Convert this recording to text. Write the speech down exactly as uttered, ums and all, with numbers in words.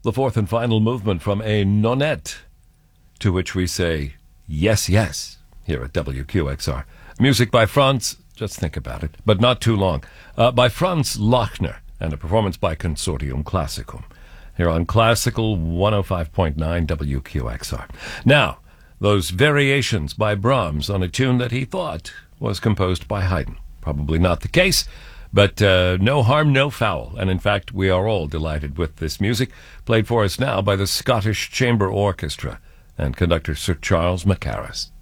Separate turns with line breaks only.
the fourth and final movement from a nonette, to which we say yes, yes, here at W Q X R. Music by Franz, just think about it, but not too long, uh, by Franz Lachner, and a performance by Consortium Classicum, here on Classical one oh five point nine W Q X R. Now, those variations by Brahms on a tune that he thought was composed by Haydn. Probably not the case, but uh, no harm, no foul. And in fact, we are all delighted with this music, played for us now by the Scottish Chamber Orchestra and conductor Sir Charles Mackerras.